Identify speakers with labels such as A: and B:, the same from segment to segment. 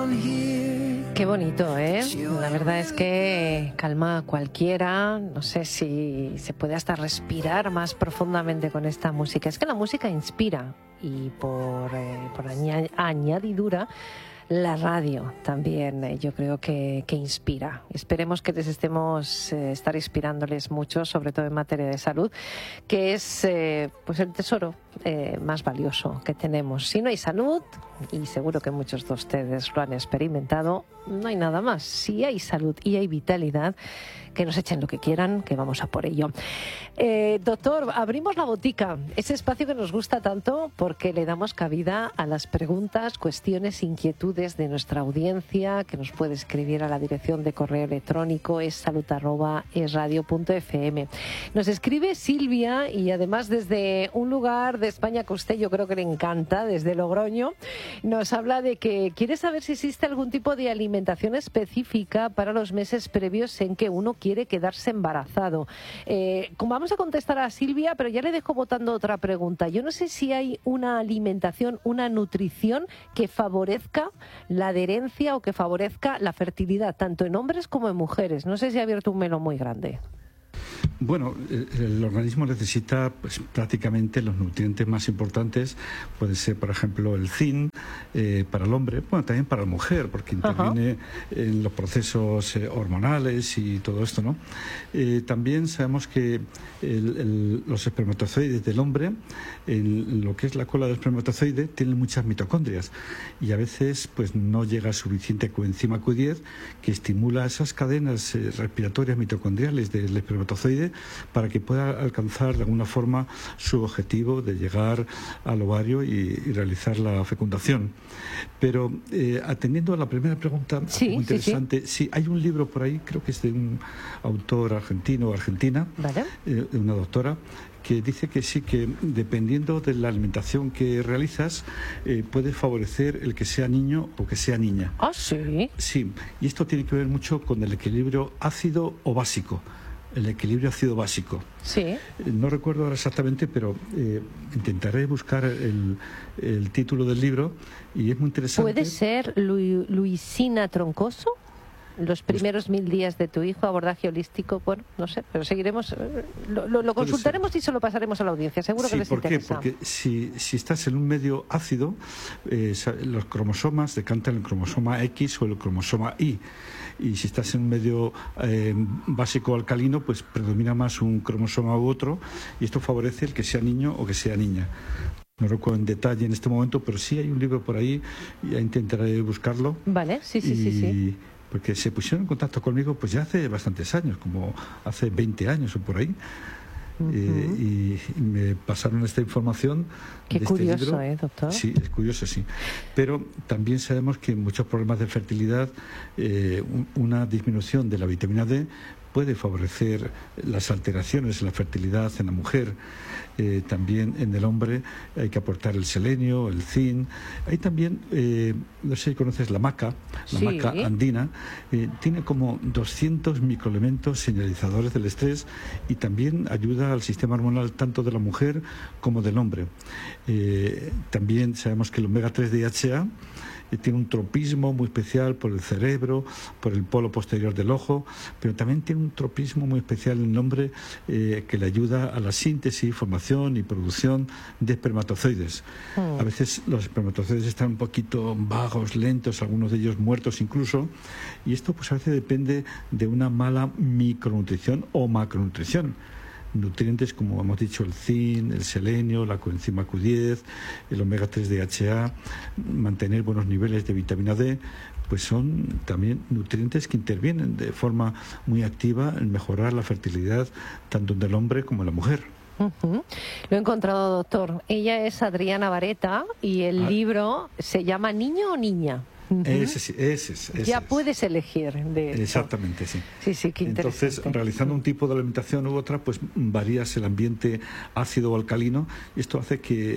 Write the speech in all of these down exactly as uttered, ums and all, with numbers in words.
A: Qué bonito, ¿eh? La verdad es que calma a cualquiera. No sé si se puede hasta respirar más profundamente con esta música. Es que la música inspira y por, eh, por aña- añadidura la radio también eh, yo creo que, que inspira. Esperemos que les estemos eh, estar inspirándoles mucho, sobre todo en materia de salud, que es eh, pues el tesoro eh, más valioso que tenemos. Si no hay salud, y seguro que muchos de ustedes lo han experimentado, no hay nada más. Si hay salud y hay vitalidad, que nos echen lo que quieran, que vamos a por ello. Eh, doctor, abrimos la botica, ese espacio que nos gusta tanto porque le damos cabida a las preguntas, cuestiones, inquietudes de nuestra audiencia, que nos puede escribir a la dirección de correo electrónico es salud arroba es radio punto f m. Nos escribe Silvia y además desde un lugar de España que a usted yo creo que le encanta, desde Logroño, nos habla de que quiere saber si existe algún tipo de alimentación específica para los meses previos en que uno quiere quedarse embarazado. Eh, vamos a contestar a Silvia, pero ya le dejo votando otra pregunta. Yo no sé si hay una alimentación, una nutrición que favorezca la adherencia o que favorezca la fertilidad, tanto en hombres como en mujeres. No sé si ha abierto un melón muy grande.
B: Bueno, el organismo necesita pues, prácticamente los nutrientes más importantes. Puede ser, por ejemplo, el zinc eh, para el hombre, bueno, también para la mujer, porque interviene Ajá. en los procesos eh, hormonales y todo esto, ¿no? Eh, también sabemos que el, el, los espermatozoides del hombre, en lo que es la cola del espermatozoide, tienen muchas mitocondrias y a veces pues no llega suficiente coenzima Q diez que estimula esas cadenas eh, respiratorias mitocondriales del espermatozoide para que pueda alcanzar de alguna forma su objetivo de llegar al ovario y, y realizar la fecundación. Pero eh, atendiendo a la primera pregunta,
A: sí,
B: muy interesante,
A: sí, sí.
B: sí, hay un libro por ahí, creo que es de un autor argentino o argentina,
A: ¿Vale?
B: eh, de una doctora, que dice que sí, que dependiendo de la alimentación que realizas, eh, puede favorecer el que sea niño o que sea niña.
A: Ah, sí.
B: Sí, y esto tiene que ver mucho con el equilibrio ácido o básico. El equilibrio ácido básico.
A: Sí.
B: Eh, no recuerdo ahora exactamente, pero eh, intentaré buscar el, el título del libro y es muy interesante.
A: ¿Puede ser Lu Luisina Troncoso? Los primeros mil días de tu hijo, abordaje holístico, bueno, no sé, pero seguiremos, lo, lo, lo consultaremos y se lo pasaremos a la audiencia, seguro
B: sí,
A: que les
B: ¿por
A: interesa.
B: qué? Porque si, si estás en un medio ácido, eh, los cromosomas decantan el cromosoma X o el cromosoma Y, y si estás en un medio eh, básico alcalino, pues predomina más un cromosoma u otro, y esto favorece el que sea niño o que sea niña. No recuerdo en detalle en este momento, pero sí hay un libro por ahí, y ya intentaré buscarlo.
A: Vale, sí, sí,
B: y...
A: sí, sí.
B: Porque se pusieron en contacto conmigo pues ya hace bastantes años, como hace veinte años o por ahí. Uh-huh. eh, y, y me pasaron esta información.
A: Qué
B: de
A: curioso,
B: este libro.
A: ¿eh, doctor?
B: Sí, es curioso, sí. Pero también sabemos que en muchos problemas de fertilidad, eh, un, una disminución de la vitamina D puede favorecer las alteraciones en la fertilidad en la mujer. Eh, también en el hombre hay que aportar el selenio, el zinc. Hay también, eh, no sé si conoces la maca, la
A: sí.
B: maca andina, eh, tiene como doscientos microelementos señalizadores del estrés y también ayuda al sistema hormonal tanto de la mujer como del hombre. Eh, también sabemos que el omega tres D H A tiene un tropismo muy especial por el cerebro, por el polo posterior del ojo, pero también tiene un tropismo muy especial en el hombre eh, que le ayuda a la síntesis, formación y producción de espermatozoides. Mm. A veces los espermatozoides están un poquito vagos, lentos, algunos de ellos muertos incluso, y esto pues a veces depende de una mala micronutrición o macronutrición. Nutrientes como hemos dicho, el zinc, el selenio, la coenzima Q diez, el omega tres D H A, mantener buenos niveles de vitamina D, pues son también nutrientes que intervienen de forma muy activa en mejorar la fertilidad tanto del hombre como de la mujer.
A: Uh-huh. Lo he encontrado, doctor. Ella es Adriana Vareta y el ah. libro se llama ¿Niño o Niña?
B: Uh-huh. Ese sí, ese es. Ese
A: ya
B: es.
A: puedes elegir. De
B: Exactamente, sí.
A: Sí, sí, qué interesante.
B: Entonces, realizando un tipo de alimentación u otra, pues varías el ambiente ácido o alcalino y esto hace que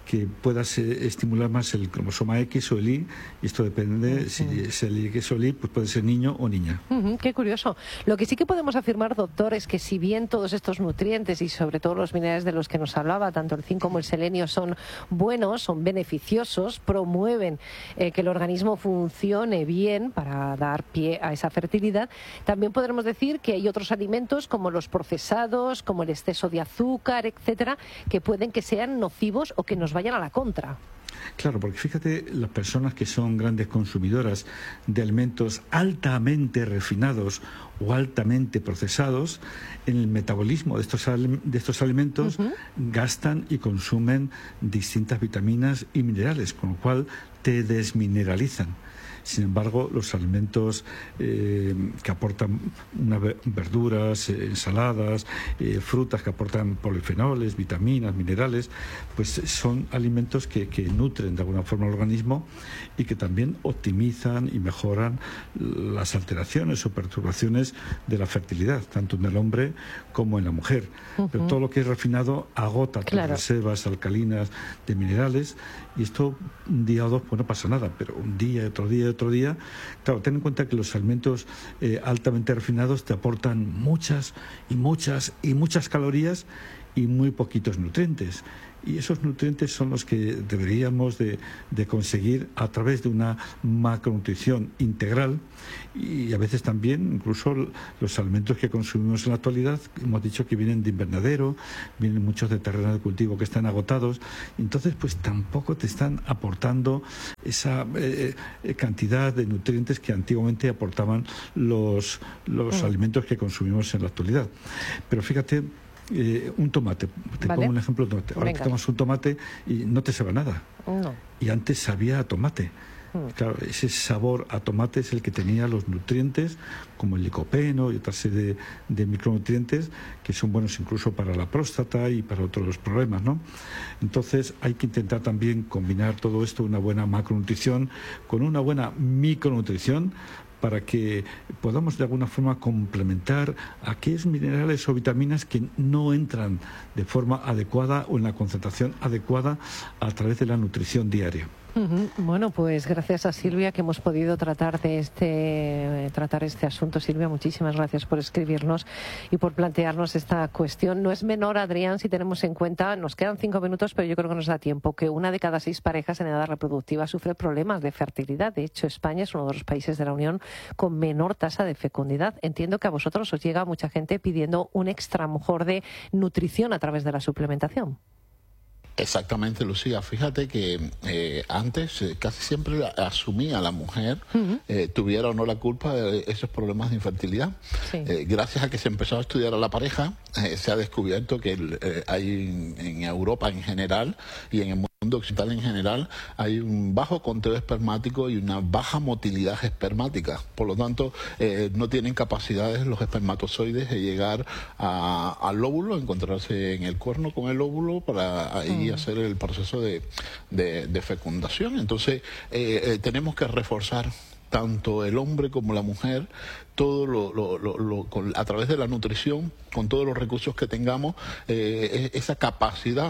B: que puedas eh, estimular más el cromosoma X o el Y, y esto depende, uh-huh. si es el X o el Y, pues puede ser niño o niña.
A: Uh-huh, qué curioso. Lo que sí que podemos afirmar, doctor, es que si bien todos estos nutrientes y sobre todo los minerales de los que nos hablaba, tanto el zinc como el selenio, son buenos, son beneficiosos, promueven eh, que el organismo funcione bien para dar pie a esa fertilidad, también podremos decir que hay otros alimentos como los procesados, como el exceso de azúcar, etcétera, que pueden que sean nocivos o que nos vayan a la contra.
B: Claro, porque fíjate, las personas que son grandes consumidoras de alimentos altamente refinados o altamente procesados, en el metabolismo de estos, de estos alimentos uh-huh. gastan y consumen distintas vitaminas y minerales, con lo cual te desmineralizan. Sin embargo, los alimentos eh, que aportan una, verduras, eh, ensaladas, eh, frutas que aportan polifenoles, vitaminas, minerales, pues son alimentos que, que nutren de alguna forma al organismo y que también optimizan y mejoran las alteraciones o perturbaciones de la fertilidad, tanto en el hombre como en la mujer. Uh-huh. Pero todo lo que es refinado agota
A: claro.
B: las reservas alcalinas de minerales, y esto un día o dos pues no pasa nada, pero un día, otro día, otro día, claro, ten en cuenta que los alimentos eh, altamente refinados te aportan muchas y muchas y muchas calorías y muy poquitos nutrientes. Y esos nutrientes son los que deberíamos de, de conseguir a través de una macronutrición integral, y a veces también incluso los alimentos que consumimos en la actualidad, hemos dicho que vienen de invernadero, vienen muchos de terrenos de cultivo que están agotados, entonces pues tampoco te están aportando esa eh, cantidad de nutrientes que antiguamente aportaban los, los mm. alimentos que consumimos en la actualidad. Pero fíjate, Eh, un tomate, te
A: ¿Vale?
B: pongo un ejemplo de tomate. Ahora quitamos un tomate y no te sabe nada.
A: No.
B: Y antes sabía a tomate. Mm. Claro, ese sabor a tomate es el que tenía los nutrientes, como el licopeno y otra serie de, de micronutrientes que son buenos incluso para la próstata y para otros problemas, ¿no? Entonces hay que intentar también combinar todo esto, una buena macronutrición con una buena micronutrición, para que podamos de alguna forma complementar aquellos minerales o vitaminas que no entran de forma adecuada o en la concentración adecuada a través de la nutrición diaria.
A: Uh-huh. Bueno, pues gracias a Silvia que hemos podido tratar de este tratar este asunto. Silvia, muchísimas gracias por escribirnos y por plantearnos esta cuestión. No es menor, Adrián, si tenemos en cuenta, nos quedan cinco minutos, pero yo creo que nos da tiempo, que una de cada seis parejas en edad reproductiva sufre problemas de fertilidad. De hecho, España es uno de los países de la Unión con menor tasa de fecundidad. Entiendo que a vosotros os llega mucha gente pidiendo un extra mejor de nutrición a través de la suplementación.
C: Exactamente, Lucía. Fíjate que eh, antes eh, casi siempre asumía la mujer, uh-huh. eh, tuviera o no la culpa de esos problemas de infertilidad. Sí. Eh, gracias a que se empezó a estudiar a la pareja, eh, se ha descubierto que eh, hay en, en Europa en general y en el mundo occidental en general hay un bajo conteo espermático y una baja motilidad espermática. Por lo tanto, eh, no tienen capacidades los espermatozoides de llegar a, al óvulo, encontrarse en el cuerno con el óvulo para ahí uh-huh. hacer el proceso de, de, de fecundación. Entonces, eh, eh, tenemos que reforzar tanto el hombre como la mujer, todo lo, lo, lo, lo con, a través de la nutrición, con todos los recursos que tengamos, eh, esa capacidad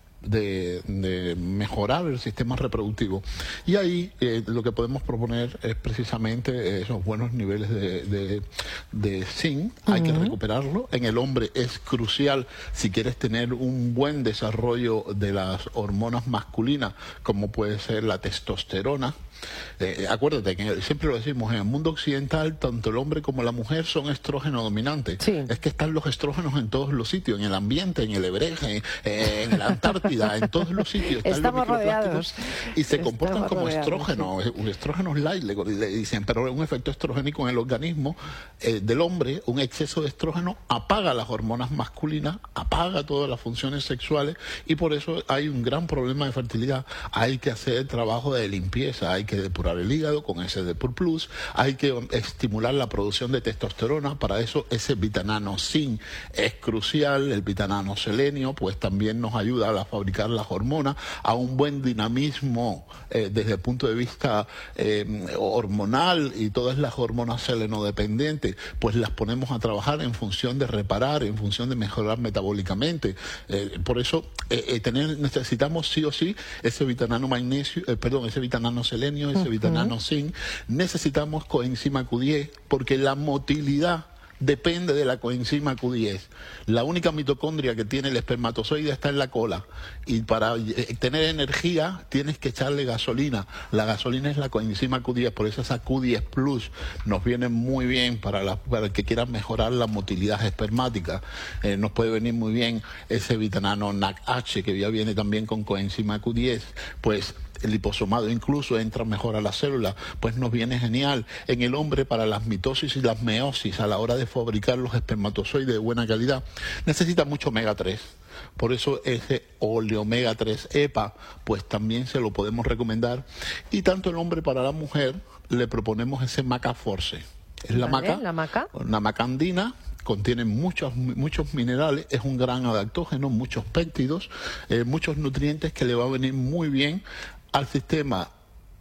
C: De, de mejorar el sistema reproductivo. Y ahí eh, lo que podemos proponer es precisamente esos buenos niveles de, de, de zinc. Uh-huh. Hay que recuperarlo. En el hombre es crucial si quieres tener un buen desarrollo de las hormonas masculinas, como puede ser la testosterona. Eh, acuérdate que siempre lo decimos, en el mundo occidental tanto el hombre como la mujer son estrógeno dominantes. Sí. Es que están los estrógenos en todos los sitios, en el ambiente, en el Everest, en, en la Antártida, en todos los sitios. Están
A: Estamos
C: los
A: rodeados.
C: Y se Estamos comportan como
A: rodeados,
C: estrógenos, sí. estrógenos light, le, le dicen, pero es un efecto estrogénico en el organismo eh, del hombre. Un exceso de estrógeno apaga las hormonas masculinas, apaga todas las funciones sexuales, y por eso hay un gran problema de fertilidad. Hay que hacer trabajo de limpieza, hay que depurar el hígado con ese Depur Plus, hay que estimular la producción de testosterona, para eso ese vitanano zinc es crucial, el vitanano selenio pues también nos ayuda a fabricar las hormonas, a un buen dinamismo eh, desde el punto de vista eh, hormonal, y todas las hormonas selenodependientes pues las ponemos a trabajar en función de reparar, en función de mejorar metabólicamente. Eh, por eso eh, eh, tener, necesitamos sí o sí ese vitanano magnesio, eh, perdón, ese vitanano selenio, ese uh-huh. vitanano zinc. Necesitamos coenzima Q diez, porque la motilidad depende de la coenzima Q diez. La única mitocondria que tiene el espermatozoide está en la cola, y para tener energía tienes que echarle gasolina. La gasolina es la coenzima Q diez, por eso esa Q diez Plus nos viene muy bien para, la, para el que quiera mejorar la motilidad espermática. Eh, nos puede venir muy bien ese vitanano N A C H, que ya viene también con coenzima Q diez, pues el liposomado incluso entra mejor a la célula, pues nos viene genial. En el hombre, para las mitosis y las meiosis, a la hora de fabricar los espermatozoides de buena calidad, necesita mucho omega tres. Por eso ese oleomega tres E P A, pues también se lo podemos recomendar. Y tanto el hombre para la mujer, le proponemos ese Maca Force. Es la
A: vale,
C: maca,
A: la maca,
C: una macandina, contiene muchos, muchos minerales, es un gran adaptógeno, muchos péptidos, eh, muchos nutrientes que le va a venir muy bien al sistema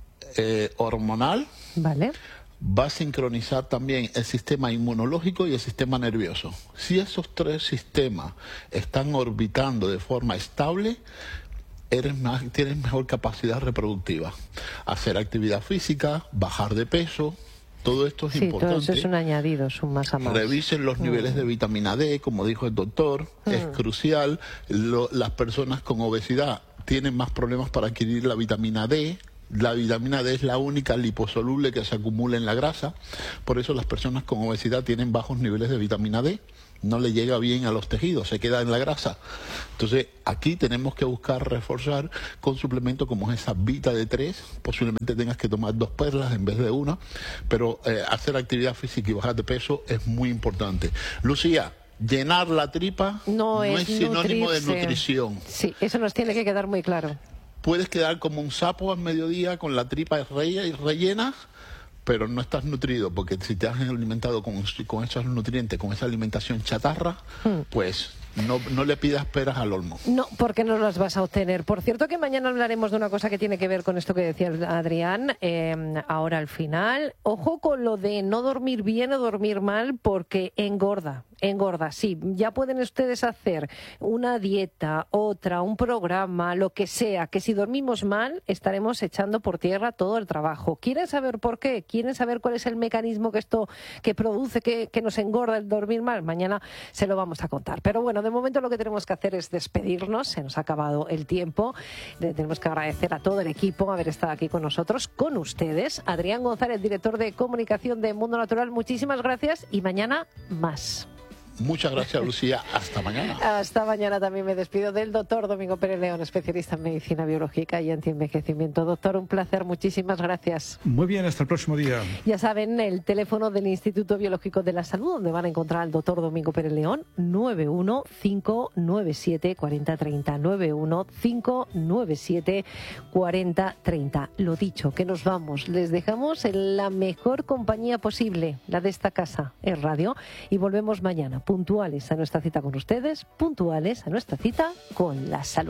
C: eh, hormonal.
A: Vale.
C: Va a sincronizar también el sistema inmunológico y el sistema nervioso. Si esos tres sistemas están orbitando de forma estable, eres más, tienes mejor capacidad reproductiva. Hacer actividad física, bajar de peso, todo esto es
A: sí,
C: importante.
A: Todo eso es un añadido, es un más a más.
C: Revisen los niveles mm. de vitamina D, como dijo el doctor, mm. es crucial. Lo, las personas con obesidad tienen más problemas para adquirir la vitamina D. La vitamina D es la única liposoluble que se acumula en la grasa. Por eso las personas con obesidad tienen bajos niveles de vitamina D. No le llega bien a los tejidos, se queda en la grasa. Entonces, aquí tenemos que buscar reforzar con suplementos como esa Vita D tres. Posiblemente tengas que tomar dos perlas en vez de una. Pero eh, hacer actividad física y bajar de peso es muy importante. Lucía, llenar la tripa
A: no,
C: no es,
A: es
C: sinónimo
A: nutrirse.
C: de nutrición.
A: Sí, eso nos tiene que quedar muy claro.
C: Puedes quedar como un sapo al mediodía con la tripa rellena, pero no estás nutrido, porque si te has alimentado con, con esos nutrientes, con esa alimentación chatarra, hmm. pues no, no le pidas peras al olmo.
A: No, porque no las vas a obtener. Por cierto, que mañana hablaremos de una cosa que tiene que ver con esto que decía Adrián, eh, ahora al final. Ojo con lo de no dormir bien o dormir mal, porque engorda. Engorda, sí. Ya pueden ustedes hacer una dieta, otra, un programa, lo que sea, que si dormimos mal estaremos echando por tierra todo el trabajo. ¿Quieren saber por qué? ¿Quieren saber cuál es el mecanismo que esto que produce que, que nos engorda el dormir mal? Mañana se lo vamos a contar. Pero bueno, de momento lo que tenemos que hacer es despedirnos. Se nos ha acabado el tiempo. Le tenemos que agradecer a todo el equipo haber estado aquí con nosotros, con ustedes. Adrián González, director de comunicación de Mundo Natural, muchísimas gracias y mañana más.
C: Muchas gracias, Lucía. Hasta mañana.
A: Hasta mañana. También me despido del doctor Domingo Pérez León, especialista en medicina biológica y antienvejecimiento. Doctor, un placer. Muchísimas gracias.
B: Muy bien, hasta el próximo día.
A: Ya saben, el teléfono del Instituto Biológico de la Salud, donde van a encontrar al doctor Domingo Pérez León, nueve uno cinco nueve siete cuatro cero tres cero, nueve uno cinco nueve siete cuatro cero tres cero. Lo dicho, que nos vamos. Les dejamos en la mejor compañía posible, la de esta casa, es radio, y volvemos mañana. Puntuales a nuestra cita con ustedes, puntuales a nuestra cita con la salud.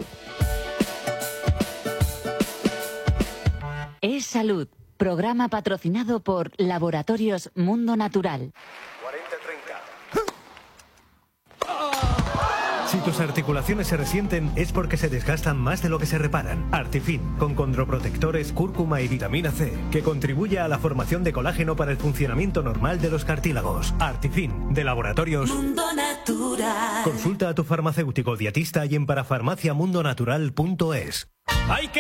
D: Es Salud, programa patrocinado por Laboratorios Mundo Natural.
E: cuarenta treinta.
F: Si tus articulaciones se resienten es porque se desgastan más de lo que se reparan. Artifin, con condroprotectores, cúrcuma y vitamina C, que contribuye a la formación de colágeno para el funcionamiento normal de los cartílagos. Artifin, de Laboratorios
G: Mundo Natural.
F: Consulta a tu farmacéutico dietista y en parafarmaciamundonatural punto es. ¡Hay que